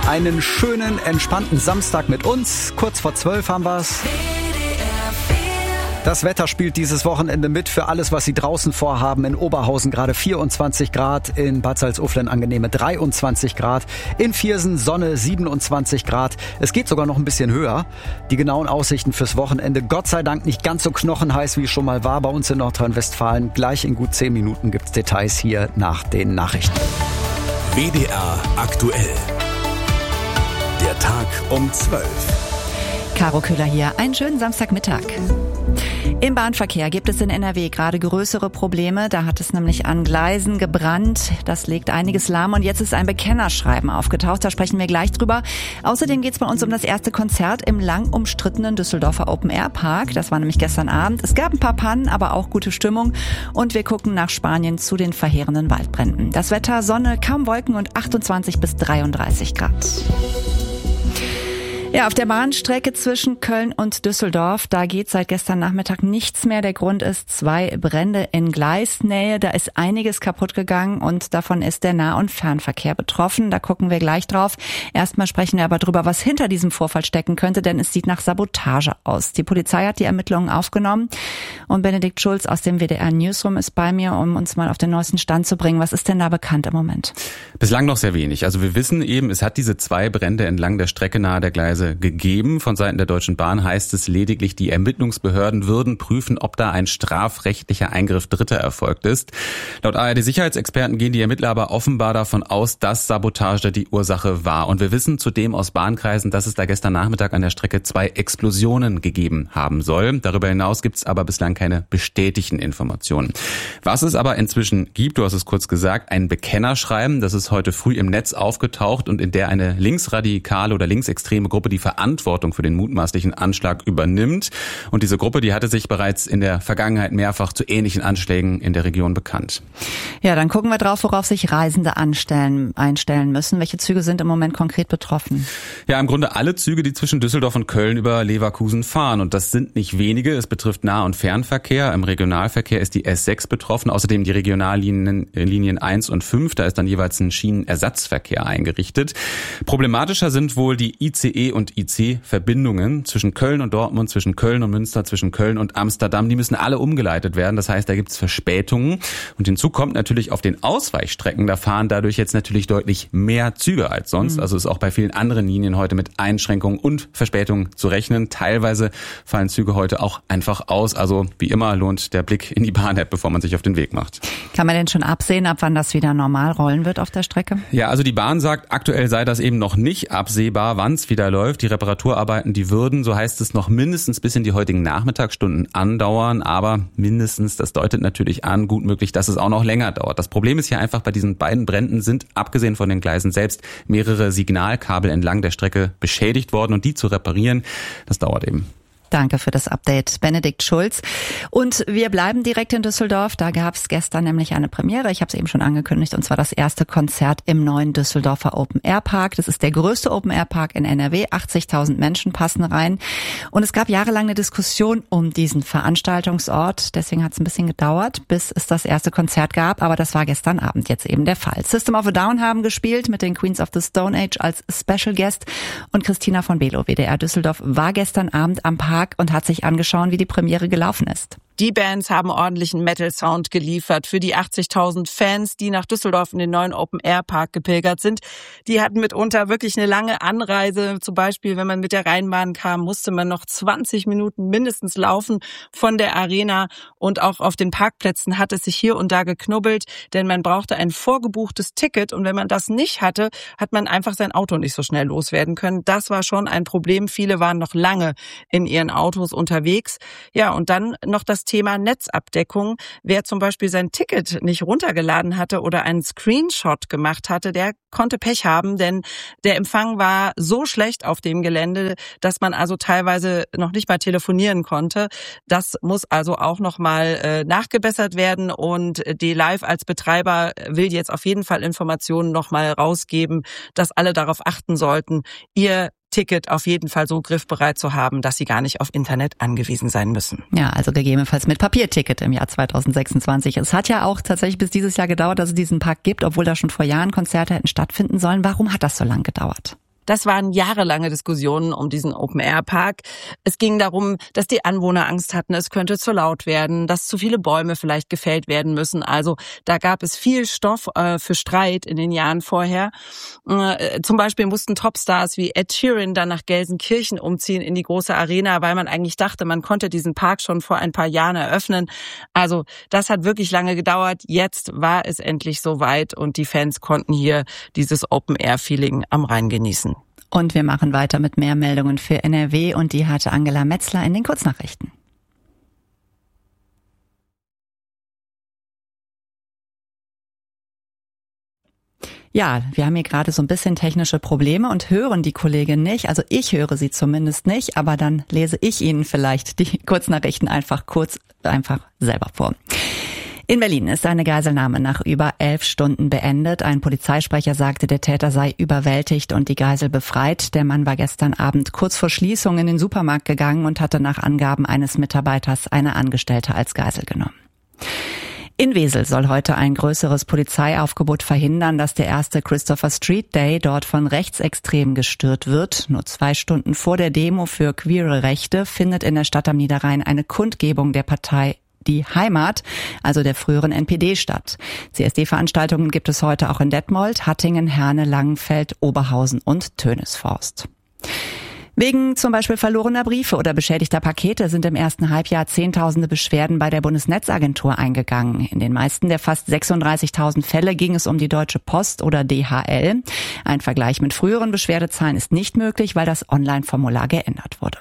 Einen schönen, entspannten Samstag mit uns. Kurz vor 12 haben wir's. Das Wetter spielt dieses Wochenende mit für alles, was Sie draußen vorhaben. In Oberhausen gerade 24 Grad, in Bad Salzuflen angenehme 23 Grad, in Viersen Sonne 27 Grad. Es geht sogar noch ein bisschen höher. Die genauen Aussichten fürs Wochenende, Gott sei Dank nicht ganz so knochenheiß, wie es schon mal war bei uns in Nordrhein-Westfalen. Gleich in gut 10 Minuten gibt's Details hier nach den Nachrichten. WDR aktuell. Der Tag um 12. Caro Köhler hier. Einen schönen Samstagmittag. Im Bahnverkehr gibt es in NRW gerade größere Probleme. Da hat es nämlich an Gleisen gebrannt. Das legt einiges lahm und jetzt ist ein Bekennerschreiben aufgetaucht. Da sprechen wir gleich drüber. Außerdem geht es bei uns um das erste Konzert im lang umstrittenen Düsseldorfer Open-Air-Park. Das war nämlich gestern Abend. Es gab ein paar Pannen, aber auch gute Stimmung. Und wir gucken nach Spanien zu den verheerenden Waldbränden. Das Wetter, Sonne, kaum Wolken und 28 bis 33 Grad. Ja, auf der Bahnstrecke zwischen Köln und Düsseldorf, da geht seit gestern Nachmittag nichts mehr. Der Grund ist 2 Brände in Gleisnähe. Da ist einiges kaputt gegangen und davon ist der Nah- und Fernverkehr betroffen. Da gucken wir gleich drauf. Erstmal sprechen wir aber drüber, was hinter diesem Vorfall stecken könnte, denn es sieht nach Sabotage aus. Die Polizei hat die Ermittlungen aufgenommen und Benedikt Schulz aus dem WDR Newsroom ist bei mir, um uns mal auf den neuesten Stand zu bringen. Was ist denn da bekannt im Moment? Bislang noch sehr wenig. Also wir wissen eben, es hat diese 2 Brände entlang der Strecke nahe der Gleise gegeben. Von Seiten der Deutschen Bahn heißt es lediglich, die Ermittlungsbehörden würden prüfen, ob da ein strafrechtlicher Eingriff Dritter erfolgt ist. Laut ARD-Sicherheitsexperten gehen die Ermittler aber offenbar davon aus, dass Sabotage die Ursache war. Und wir wissen zudem aus Bahnkreisen, dass es da gestern Nachmittag an der Strecke 2 Explosionen gegeben haben soll. Darüber hinaus gibt es aber bislang keine bestätigten Informationen. Was es aber inzwischen gibt, du hast es kurz gesagt, ein Bekennerschreiben, das ist heute früh im Netz aufgetaucht und in der eine linksradikale oder linksextreme Gruppe die Verantwortung für den mutmaßlichen Anschlag übernimmt. Und diese Gruppe, die hatte sich bereits in der Vergangenheit mehrfach zu ähnlichen Anschlägen in der Region bekannt. Ja, dann gucken wir drauf, worauf sich Reisende einstellen müssen. Welche Züge sind im Moment konkret betroffen? Ja, im Grunde alle Züge, die zwischen Düsseldorf und Köln über Leverkusen fahren. Und das sind nicht wenige. Es betrifft Nah- und Fernverkehr. Im Regionalverkehr ist die S6 betroffen. Außerdem die Regionallinien 1 und 5. Da ist dann jeweils ein Schienenersatzverkehr eingerichtet. Problematischer sind wohl die ICE und IC-Verbindungen zwischen Köln und Dortmund, zwischen Köln und Münster, zwischen Köln und Amsterdam. Die müssen alle umgeleitet werden. Das heißt, da gibt es Verspätungen. Und hinzu kommt natürlich auf den Ausweichstrecken, da fahren dadurch jetzt natürlich deutlich mehr Züge als sonst. Also ist auch bei vielen anderen Linien heute mit Einschränkungen und Verspätungen zu rechnen. Teilweise fallen Züge heute auch einfach aus. Also wie immer lohnt der Blick in die Bahn-App, bevor man sich auf den Weg macht. Kann man denn schon absehen, ab wann das wieder normal rollen wird auf der Strecke? Ja, also die Bahn sagt, aktuell sei das eben noch nicht absehbar, wann es wieder läuft. Die Reparaturarbeiten, die würden, so heißt es, noch mindestens bis in die heutigen Nachmittagsstunden andauern. Aber mindestens, das deutet natürlich an, gut möglich, dass es auch noch länger dauert. Das Problem ist hier einfach, bei diesen beiden Bränden sind, abgesehen von den Gleisen selbst, mehrere Signalkabel entlang der Strecke beschädigt worden. Und die zu reparieren, das dauert eben. Danke für das Update, Benedikt Schulz. Und wir bleiben direkt in Düsseldorf. Da gab es gestern nämlich eine Premiere. Ich habe es eben schon angekündigt. Und zwar das erste Konzert im neuen Düsseldorfer Open-Air-Park. Das ist der größte Open-Air-Park in NRW. 80.000 Menschen passen rein. Und es gab jahrelang eine Diskussion um diesen Veranstaltungsort. Deswegen hat es ein bisschen gedauert, bis es das erste Konzert gab. Aber das war gestern Abend jetzt eben der Fall. System of a Down haben gespielt mit den Queens of the Stone Age als Special Guest. Und Christina von Below, WDR Düsseldorf, war gestern Abend am Park und hat sich angeschaut, wie die Premiere gelaufen ist. Die Bands haben ordentlichen Metal-Sound geliefert für die 80.000 Fans, die nach Düsseldorf in den neuen Open-Air-Park gepilgert sind. Die hatten mitunter wirklich eine lange Anreise. Zum Beispiel, wenn man mit der Rheinbahn kam, musste man noch 20 Minuten mindestens laufen von der Arena. Und auch auf den Parkplätzen hat es sich hier und da geknubbelt, denn man brauchte ein vorgebuchtes Ticket. Und wenn man das nicht hatte, hat man einfach sein Auto nicht so schnell loswerden können. Das war schon ein Problem. Viele waren noch lange in ihren Autos unterwegs. Ja, und dann noch das Thema Netzabdeckung. Wer zum Beispiel sein Ticket nicht runtergeladen hatte oder einen Screenshot gemacht hatte, der konnte Pech haben, denn der Empfang war so schlecht auf dem Gelände, dass man also teilweise noch nicht mal telefonieren konnte. Das muss also auch nochmal nachgebessert werden und die Live als Betreiber will jetzt auf jeden Fall Informationen nochmal rausgeben, dass alle darauf achten sollten, ihr Ticket auf jeden Fall so griffbereit zu haben, dass sie gar nicht auf Internet angewiesen sein müssen. Ja, also gegebenenfalls mit Papierticket im Jahr 2026. Es hat ja auch tatsächlich bis dieses Jahr gedauert, dass es diesen Park gibt, obwohl da schon vor Jahren Konzerte hätten stattfinden sollen. Warum hat das so lange gedauert? Das waren jahrelange Diskussionen um diesen Open-Air-Park. Es ging darum, dass die Anwohner Angst hatten, es könnte zu laut werden, dass zu viele Bäume vielleicht gefällt werden müssen. Also da gab es viel Stoff für Streit in den Jahren vorher. Zum Beispiel mussten Topstars wie Ed Sheeran dann nach Gelsenkirchen umziehen in die große Arena, weil man eigentlich dachte, man konnte diesen Park schon vor ein paar Jahren eröffnen. Also das hat wirklich lange gedauert. Jetzt war es endlich soweit und die Fans konnten hier dieses Open-Air-Feeling am Rhein genießen. Und wir machen weiter mit mehr Meldungen für NRW und die hatte Angela Metzler in den Kurznachrichten. Ja, wir haben hier gerade so ein bisschen technische Probleme und hören die Kollegin nicht. Also ich höre sie zumindest nicht, aber dann lese ich Ihnen vielleicht die Kurznachrichten einfach selber vor. In Berlin ist eine Geiselnahme nach über 11 Stunden beendet. Ein Polizeisprecher sagte, der Täter sei überwältigt und die Geisel befreit. Der Mann war gestern Abend kurz vor Schließung in den Supermarkt gegangen und hatte nach Angaben eines Mitarbeiters eine Angestellte als Geisel genommen. In Wesel soll heute ein größeres Polizeiaufgebot verhindern, dass der erste Christopher Street Day dort von Rechtsextremen gestört wird. Nur 2 Stunden vor der Demo für queere Rechte findet in der Stadt am Niederrhein eine Kundgebung der Partei Die Heimat, also der früheren NPD, statt. CSD-Veranstaltungen gibt es heute auch in Detmold, Hattingen, Herne, Langenfeld, Oberhausen und Tönisforst. Wegen zum Beispiel verlorener Briefe oder beschädigter Pakete sind im ersten Halbjahr Zehntausende Beschwerden bei der Bundesnetzagentur eingegangen. In den meisten der fast 36.000 Fälle ging es um die Deutsche Post oder DHL. Ein Vergleich mit früheren Beschwerdezahlen ist nicht möglich, weil das Online-Formular geändert wurde.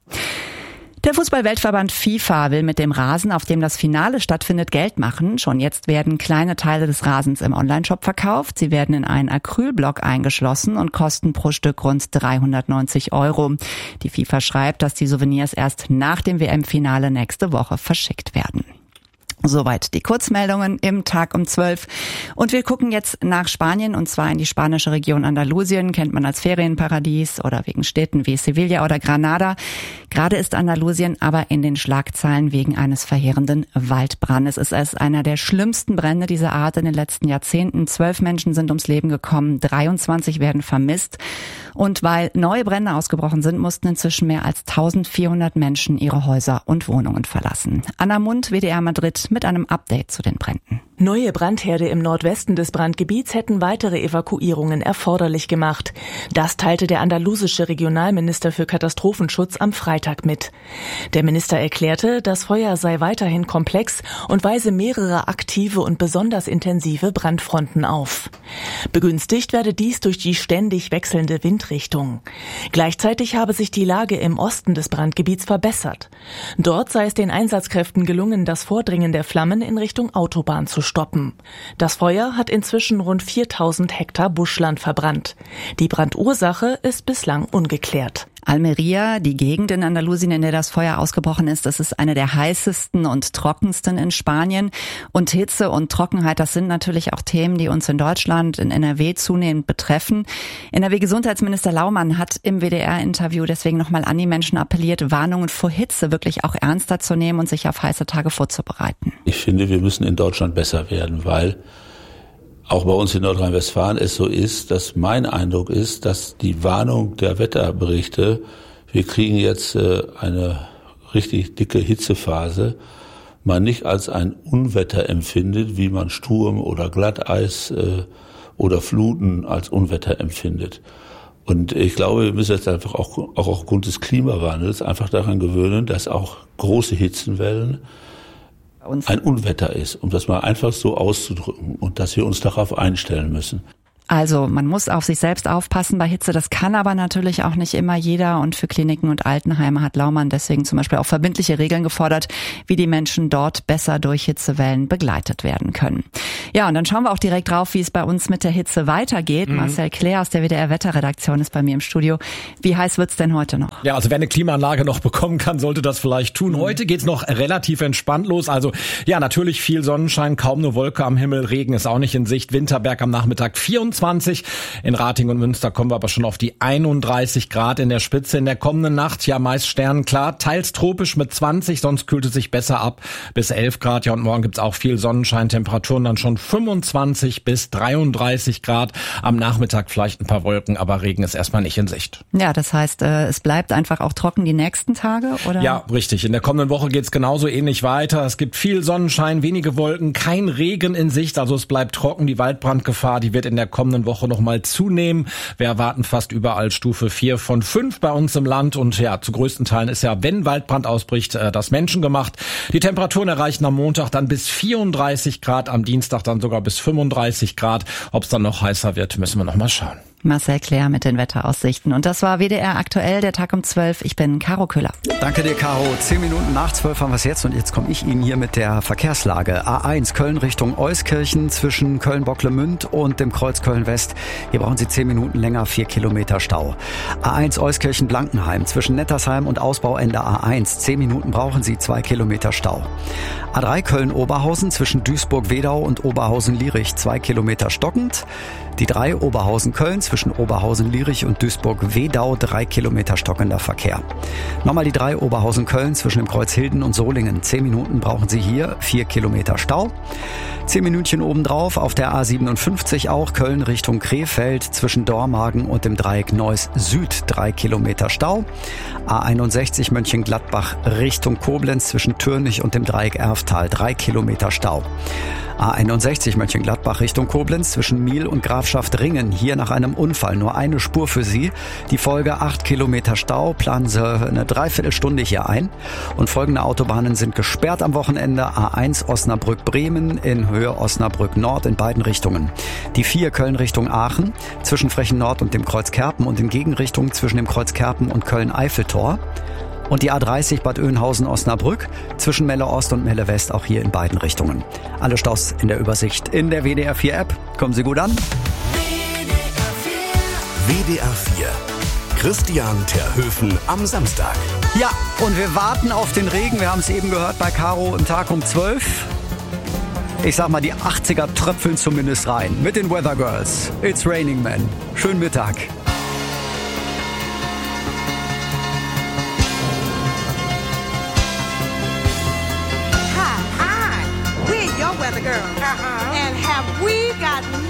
Der Fußball-Weltverband FIFA will mit dem Rasen, auf dem das Finale stattfindet, Geld machen. Schon jetzt werden kleine Teile des Rasens im Onlineshop verkauft. Sie werden in einen Acrylblock eingeschlossen und kosten pro Stück rund 390 €. Die FIFA schreibt, dass die Souvenirs erst nach dem WM-Finale nächste Woche verschickt werden. Soweit die Kurzmeldungen im Tag um 12. Und wir gucken jetzt nach Spanien, und zwar in die spanische Region Andalusien, kennt man als Ferienparadies oder wegen Städten wie Sevilla oder Granada. Gerade ist Andalusien aber in den Schlagzeilen wegen eines verheerenden Waldbrandes. Es ist einer der schlimmsten Brände dieser Art in den letzten Jahrzehnten. 12 Menschen sind ums Leben gekommen, 23 werden vermisst. Und weil neue Brände ausgebrochen sind, mussten inzwischen mehr als 1400 Menschen ihre Häuser und Wohnungen verlassen. Anna Mund, WDR Madrid, mit einem Update zu den Bränden. Neue Brandherde im Nordwesten des Brandgebiets hätten weitere Evakuierungen erforderlich gemacht. Das teilte der andalusische Regionalminister für Katastrophenschutz am Freitag mit. Der Minister erklärte, das Feuer sei weiterhin komplex und weise mehrere aktive und besonders intensive Brandfronten auf. Begünstigt werde dies durch die ständig wechselnde Windrichtung. Gleichzeitig habe sich die Lage im Osten des Brandgebiets verbessert. Dort sei es den Einsatzkräften gelungen, das Vordringen der Flammen in Richtung Autobahn zu stoppen. Das Feuer hat inzwischen rund 4000 Hektar Buschland verbrannt. Die Brandursache ist bislang ungeklärt. Almeria, die Gegend in Andalusien, in der das Feuer ausgebrochen ist, das ist eine der heißesten und trockensten in Spanien. Und Hitze und Trockenheit, das sind natürlich auch Themen, die uns in Deutschland, in NRW zunehmend betreffen. NRW-Gesundheitsminister Laumann hat im WDR-Interview deswegen nochmal an die Menschen appelliert, Warnungen vor Hitze wirklich auch ernster zu nehmen und sich auf heiße Tage vorzubereiten. Ich finde, wir müssen in Deutschland besser werden, weil auch bei uns in Nordrhein-Westfalen es so ist, dass mein Eindruck ist, dass die Warnung der Wetterberichte, wir kriegen jetzt eine richtig dicke Hitzephase, man nicht als ein Unwetter empfindet, wie man Sturm oder Glatteis oder Fluten als Unwetter empfindet. Und ich glaube, wir müssen jetzt einfach auch aufgrund des Klimawandels einfach daran gewöhnen, dass auch große Hitzenwellen ein Unwetter ist, um das mal einfach so auszudrücken und dass wir uns darauf einstellen müssen. Also man muss auf sich selbst aufpassen bei Hitze, das kann aber natürlich auch nicht immer jeder, und für Kliniken und Altenheime hat Laumann deswegen zum Beispiel auch verbindliche Regeln gefordert, wie die Menschen dort besser durch Hitzewellen begleitet werden können. Ja, und dann schauen wir auch direkt drauf, wie es bei uns mit der Hitze weitergeht. Marcel Claire aus der WDR-Wetterredaktion ist bei mir im Studio. Wie heiß wird's denn heute noch? Ja, also wer eine Klimaanlage noch bekommen kann, sollte das vielleicht tun. Heute geht's noch relativ entspannt los. Also ja, natürlich viel Sonnenschein, kaum eine Wolke am Himmel, Regen ist auch nicht in Sicht. Winterberg am Nachmittag 24 25. In Ratingen und Münster kommen wir aber schon auf die 31 Grad in der Spitze. In der kommenden Nacht ja meist sternenklar, teils tropisch mit 20, sonst kühlt es sich besser ab bis 11 Grad. Ja, und morgen gibt's auch viel Sonnenschein, Temperaturen dann schon 25 bis 33 Grad. Am Nachmittag vielleicht ein paar Wolken, aber Regen ist erstmal nicht in Sicht. Ja, das heißt, es bleibt einfach auch trocken die nächsten Tage, oder? Ja, richtig. In der kommenden Woche geht's genauso ähnlich weiter. Es gibt viel Sonnenschein, wenige Wolken, kein Regen in Sicht, also es bleibt trocken. Die Waldbrandgefahr, die wird in der kommenden Woche nochmal zunehmen. Wir erwarten fast überall Stufe 4 von 5 bei uns im Land und ja, zu größten Teilen ist ja, wenn Waldbrand ausbricht, das menschengemacht. Die Temperaturen erreichen am Montag dann bis 34 Grad, am Dienstag dann sogar bis 35 Grad. Ob es dann noch heißer wird, müssen wir noch mal schauen. Marcel Claire mit den Wetteraussichten. Und das war WDR aktuell, der Tag um 12. Ich bin Caro Köhler. Danke dir, Caro. 10 Minuten nach 12 haben wir es jetzt und jetzt komme ich Ihnen hier mit der Verkehrslage. A1 Köln Richtung Euskirchen zwischen Köln-Bocklemünd und dem Kreuz Köln-West. Hier brauchen Sie 10 Minuten länger, 4 Kilometer Stau. A1 Euskirchen-Blankenheim zwischen Nettersheim und Ausbauende A1. 10 Minuten brauchen Sie, 2 Kilometer Stau. A3 Köln-Oberhausen zwischen Duisburg-Wedau und Oberhausen-Lierich, 2 Kilometer stockend. Die 3 Oberhausen-Köln zwischen Oberhausen-Lierich und Duisburg-Wedau, 3 Kilometer stockender Verkehr. Nochmal die 3 Oberhausen-Köln zwischen dem Kreuz Hilden und Solingen. 10 Minuten brauchen Sie hier, 4 Kilometer Stau. 10 Minütchen obendrauf auf der A57 auch Köln Richtung Krefeld zwischen Dormagen und dem Dreieck Neuss Süd, 3 Kilometer Stau. A61 Mönchengladbach Richtung Koblenz zwischen Türnich und dem Dreieck Erftal, 3 Kilometer Stau. A61 Mönchengladbach Richtung Koblenz zwischen Miel und Grafschaft Ringen. Hier nach einem Unfall nur eine Spur für Sie. Die Folge 8 Kilometer Stau. Planen Sie eine Dreiviertelstunde hier ein. Und folgende Autobahnen sind gesperrt am Wochenende. A1 Osnabrück-Bremen in Höhe Osnabrück-Nord in beiden Richtungen. Die 4 Köln Richtung Aachen zwischen Frechen Nord und dem Kreuz Kerpen und in Gegenrichtung zwischen dem Kreuz Kerpen und Köln-Eiffeltor. Und die A30 Bad Oeynhausen-Osnabrück zwischen Melle Ost und Melle West auch hier in beiden Richtungen. Alle Staus in der Übersicht in der WDR 4 App. Kommen Sie gut an. WDR 4. Christian Terhöfen am Samstag. Ja, und wir warten auf den Regen. Wir haben es eben gehört bei Caro im Tag um 12. Ich sag mal, die 80er tröpfeln zumindest rein. Mit den Weather Girls. It's Raining Men. Schönen Mittag. Weather girl. And have we got